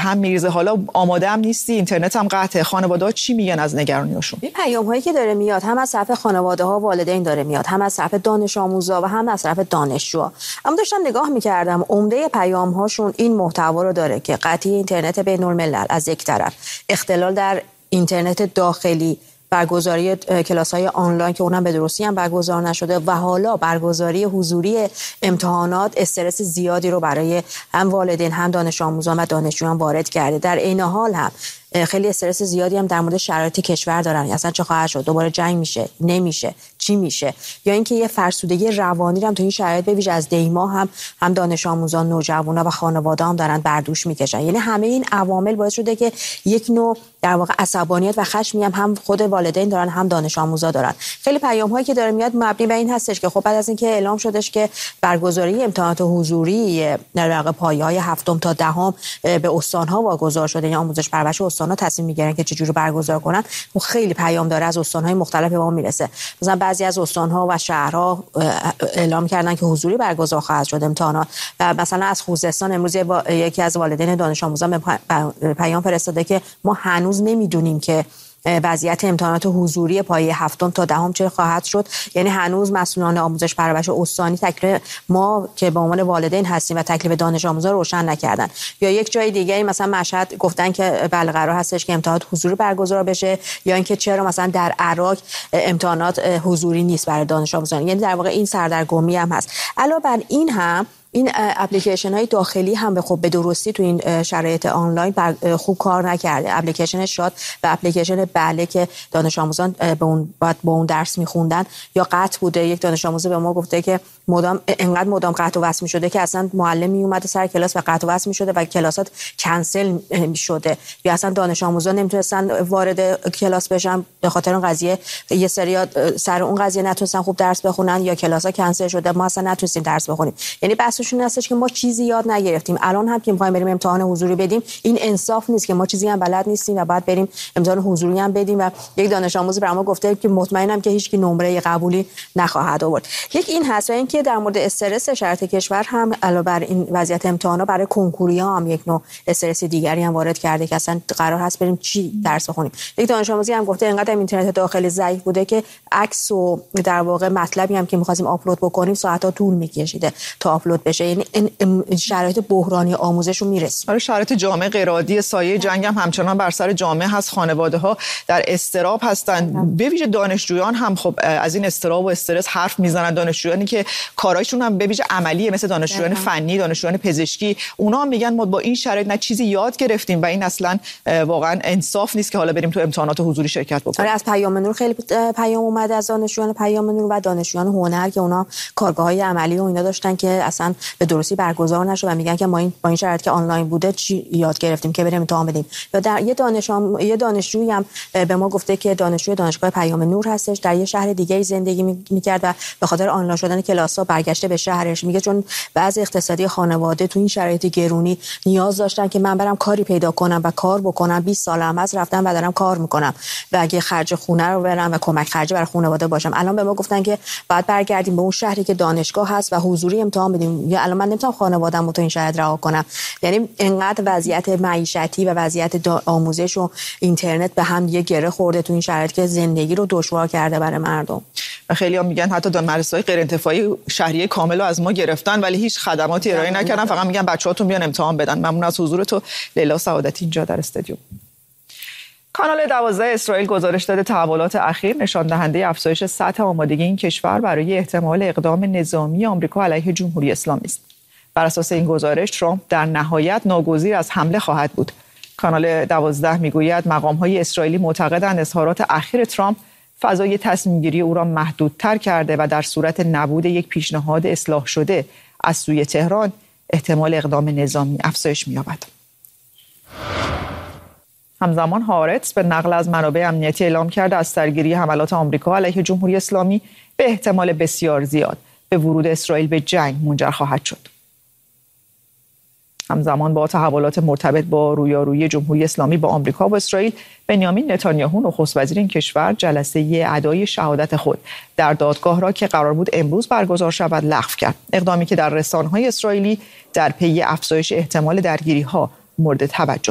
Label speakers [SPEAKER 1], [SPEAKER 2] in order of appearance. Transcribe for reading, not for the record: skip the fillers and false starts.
[SPEAKER 1] هم میریزه. حالا آماده هم نیستی، اینترنت هم قطعه. خانواده‌ها چی میگن از نگرانیاشون؟
[SPEAKER 2] این پیام‌هایی که داره میاد هم از طرف خانواده‌ها و والدین داره میاد، هم از طرف دانش آموزا و هم از طرف دانشجوها. اما داشتم نگاه می‌کردم عمده پیام‌هاشون این محتوا رو داره که قطعی اینترنت بین‌الملل از یک طرف، اختلال در اینترنت داخلی، برگزاری کلاس‌های آنلاین که اونم به درستی هم برگزار نشده و حالا برگزاری حضوری امتحانات استرس زیادی رو برای هم والدین هم دانش آموزان و دانشجویان وارد کرده. در عین حال هم خیلی استرس زیادی هم در مورد شرایط کشور دارن. اصلا چه خواهد شد؟ دوباره جنگ میشه؟ نمیشه؟ چی میشه؟ یا اینکه یه فرسودگی روانی رو هم تو این شرایط به ویژه از دیما هم دانش آموزان، نوجوانا و خانواده هم دارن بردوش میکشن. یعنی همه این عوامل باعث شده که یک نوع در واقع عصبانیت و خشمی هم خود والدین دارن، هم دانش آموزا دارن. خیلی پیام‌هایی که داره میاد مبنی بر این هستش که خب بعد از اینکه اعلام شدش که برگزاری امتحانات حضوری در واقع پایه‌های هفتم تا دهم به استان‌ها واگذار شده، یعنی آموزش پرورش استان‌ها تصمیم می‌گیرن که چجوری برگزار کنن. و خیلی پیام داره از استان‌های مختلف به ما میرسه. مثلا بعضی از استان‌ها و شهرها اعلام کردن که حضوری برگزار خواهد شد امتحانات. و مثلا از خوزستان امروز یکی از والدین دانش آموزان پیام فرستاده که ما هنوز نمیدونیم که وضعیت امتحانات حضوری پایه هفتم تا دهم چه خواهد شد. یعنی هنوز مسئولان آموزش پرورش استانی تکلیف ما که به عنوان والدین هستیم و تکلیف دانش آموزا روشن نکردن. یا یک جای دیگه مثلا مشهد گفتن که بله قرار هستش که امتحانات حضوری برگزار بشه، یا اینکه چرا مثلا در عراق امتحانات حضوری نیست برای دانش آموزان. یعنی در واقع این سردرگمی هم هست. علاوه بر این هم این اپلیکیشن های داخلی هم به درستی تو این شرایط آنلاین خوب کار نکرده. اپلیکیشن شاد و اپلیکیشن بله که دانش آموزان با اون درس میخوندن یا قطع بوده. یک دانش آموز به ما گفته که انقدر مدام قطع و وصل میشده که اصلا معلم میومده سر کلاس و قطع و وصل میشده و کلاسات کنسل میشده، یا اصلا دانش آموزان نمیتونستن وارد کلاس بشن به خاطر اون قضیه. یه سری سر اون قضیه نتونستن خوب درس بخونن یا کلاسا کنسل شده، ما اصلا نتونستیم درس بخونیم. یعنی بحثشون هستش که ما چیزی یاد نگرفتیم. الان هم که می‌خوایم بریم امتحان حضوری بدیم، این انصاف نیست که ما چیزی هم بلد نیستیم و بعد بریم امتحان حضوری هم بدیم. و یک دانش آموز برام گفته که مطمئنم که هیچ کی نمره قبولی نخواهد آورد. یک این هست. و اینکه در مورد استرس شرایط کشور هم علاوه بر این وضعیت امتحانا برای کنکوریا هم یک نوع استرس دیگری هم وارد کرده که اصلا قرار هست بریم چی درس بخونیم. یک دانش آموزی هم گفته اینقدر اینترنت داخلی ضعیف بوده که عکس و در واقع مطلبی هم که می‌خواستیم آپلود بکنیم ساعت‌ها طول می‌کشیده تا آپلود بشه. یعنی این شرایط بحرانی آموزش رو میرسه.
[SPEAKER 1] آره، شرایط جامعه غیر عادی، سایه جنگ هم همچنان بر سر جامعه هست. خانواده‌ها در اضطراب هستن. به ویژه دانشجویان هم خب از این اضطراب و استرس حرف میزنن. دانشجویانی که کارایشون هم به ویژه عملیه، مثل دانشجویان فنی، دانشجویان پزشکی، اونا هم میگن ما با این شرایط نه چیزی یاد گرفتیم و این اصلا واقعا انصاف نیست که حالا بریم تو امتحانات حضوری شرکت بکنیم.
[SPEAKER 2] آره، از پیام نور خیلی پیام اومد از دانشجویان پیام نور و دانشجویان هنر که اونا کارگاه‌های عملی و اینا داشتن که اصلا به درستی برگزار نشد و میگن که ما با این شرایط که آنلاین بوده چی یاد گرفتیم که بریم امتحان بدیم. یا در یه دانشجویی هم به ما گفته که دانشجوی دانشگاه پیام نور هستش، در یه شهر دیگه زندگی می‌کرد و به خاطر آنلاین شدن کلاس‌ها برگشته به شهرش. میگه چون بعضی اقتصادی خانواده تو این شرایط گرونی نیاز داشتن که من برم کاری پیدا کنم و کار بکنم. 20 سالم هست رفتم و دارم کار میکنم و اگه خرج خونه رو برم و کمک خرجی برای خانواده باشم. الان به ما گفتن که بعد برگردیم به اون شهری که دانشگاه هست و حضوری امتحان بدیم. یا الان من نمیتونم خانواده‌مو تو این شهر رها کنم. یعنی انقدر وضعیت معیشتی و وضعیت آموزش و اینترنت به هم دیگه گره خورده تو این شرایط که زندگی رو دشوار کرده برای مردم.
[SPEAKER 1] خیلی‌ها میگن حتی مدرسه‌های غیر انتفاعی شهریه کامل رو از ما گرفتن ولی هیچ خدماتی ارائه نکردن، فقط میگن بچه‌هاتون بیان امتحان بدن. ممنون از حضور تو لیلا سعادتی اینجا در استودیو. کانال 12 اسرائیل گزارش داده تحولات اخیر نشان دهنده افزایش سطح آمادگی این کشور برای احتمال اقدام نظامی آمریکا علیه جمهوری اسلامی است. بر اساس این گزارش ترامپ در نهایت ناگزیر از حمله خواهد بود. کانال 12 میگوید مقام‌های اسرائیلی معتقدند اظهارات اخیر ترامپ فضای تصمیم‌گیری او را محدودتر کرده و در صورت نبود یک پیشنهاد اصلاح شده از سوی تهران احتمال اقدام نظامی افزایش می‌یابد. همزمان هارتز به نقل از منابع امنیتی اعلام کرده از سرگیری حملات آمریکا علیه جمهوری اسلامی به احتمال بسیار زیاد به ورود اسرائیل به جنگ منجر خواهد شد. همزمان با تحولات مرتبط با رویارویی جمهوری اسلامی با آمریکا و اسرائیل، بنیامین نتانیاهو نخست وزیر این کشور جلسه ادای شهادت خود در دادگاه را که قرار بود امروز برگزار شود لغو کرد. اقدامی که در رسانه‌های اسرائیلی در پی افزایش احتمال درگیری‌ها مورد توجه